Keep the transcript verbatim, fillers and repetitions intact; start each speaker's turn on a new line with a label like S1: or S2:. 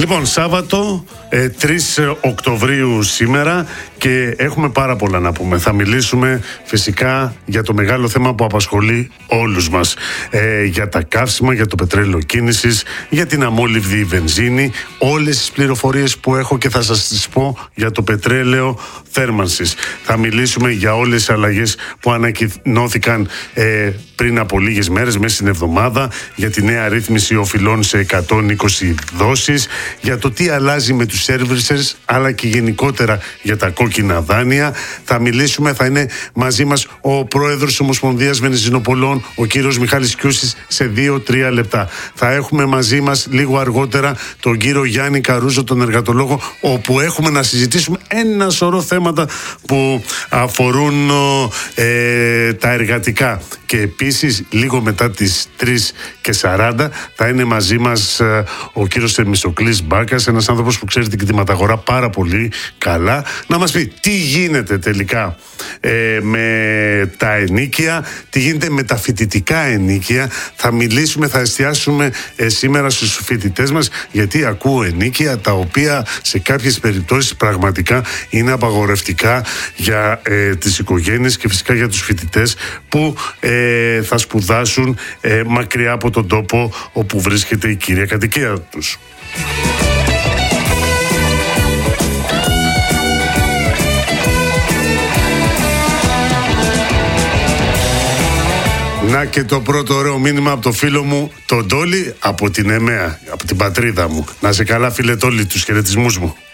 S1: Λοιπόν, Σάββατο ε, τρεις Οκτωβρίου σήμερα και έχουμε πάρα πολλά να πούμε. Θα μιλήσουμε φυσικά για το μεγάλο θέμα που απασχολεί όλους μας. Ε, για τα καύσιμα, για το πετρέλαιο κίνησης, για την αμόλυβδη βενζίνη, όλες τις πληροφορίες που έχω και θα σας τις πω για το πετρέλαιο θέρμανσης. Θα μιλήσουμε για όλες τις αλλαγές που ανακοινώθηκαν ε, πριν από λίγες μέρες, μέσα στην εβδομάδα, για τη νέα ρύθμιση οφειλών σε εκατόν είκοσι δόσεις, για το τι αλλάζει με τους servicers, αλλά και γενικότερα για τα κόκκινα δάνεια. Θα μιλήσουμε, θα είναι μαζί μας ο πρόεδρος της Ομοσπονδίας Βενζινοπολών, ο κύριος Μιχάλης Κιούσης, σε δύο τρία λεπτά. Θα έχουμε μαζί μας λίγο αργότερα τον κύριο Γιάννη Καρούζο, τον εργατολόγο, όπου έχουμε να συζητήσουμε ένα σωρό θέματα που αφορούν ε, τα εργατικά. Και επίσης, λίγο μετά τις τρεις και σαράντα θα είναι μαζί μας ε, ο κύριος Θεμιστοκλής Μπάκας, ένας άνθρωπος που ξέρει την κτηματαγορά πάρα πολύ καλά, να μας πει τι γίνεται τελικά ε, με τα ενοίκια, τι γίνεται με τα φοιτητικά ενοίκια. Θα μιλήσουμε, θα εστιάσουμε ε, σήμερα στους φοιτητές μας, γιατί ακούω ενοίκια τα οποία σε κάποιες περιπτώσεις πραγματικά είναι απαγορευτικά για ε, τις οικογένειες και φυσικά για τους φοιτητές που ε, θα σπουδάσουν ε, μακριά από τον τόπο όπου βρίσκεται η κύρια κατοικία τους. Να και το πρώτο ωραίο μήνυμα από το φίλο μου τον Τόλι από την ΕΜΕΑ, από την πατρίδα μου. Να σε καλά, φίλε Τόλι, τους χαιρετισμούς μου.